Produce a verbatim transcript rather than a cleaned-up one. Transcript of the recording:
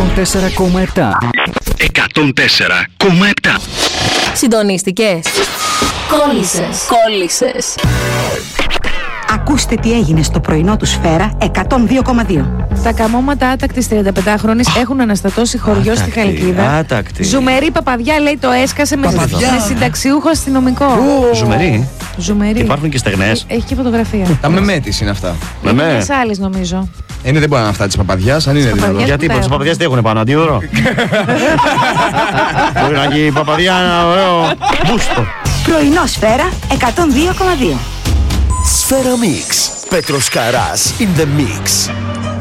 εκατόν τέσσερα κόμμα επτά. εκατόν τέσσερα κόμμα επτά. Συντονίστηκες? Κόλλησες. Κόλλησες. Ακούστε τι έγινε στο πρωινό του Σφαίρα εκατόν δύο κόμμα δύο. Τα καμώματα άτακτης τριανταπεντάχρονης έχουν αναστατώσει χωριό Άτακτη, στη Χαλκίδα. άτακτη. Ζουμερή παπαδιά, λέει, το έσκασε με, με συνταξιούχο αστυνομικό. Ζουμερή. Ζουμερή. Υπάρχουν και στεγνές. Έχει και φωτογραφία. Τα μεμέ της είναι αυτά. Μεμέ. Είναι της άλλης, νομίζω. Είναι, δεν μπορεί να είναι αυτά της παπαδιάς, αν είναι Της δυνατόν. παπαδιάς. Γιατί που τα οι έχουν. παπαδιές τι έχουν πάνω, αντίωρο. Μπορεί να έχει η παπαδιά ένα ωραίο μπούστο. Πρωινό Σφαίρα εκατόν δύο κόμμα δύο. Σφαίρα Mix. Πέτρος Καράς in the mix.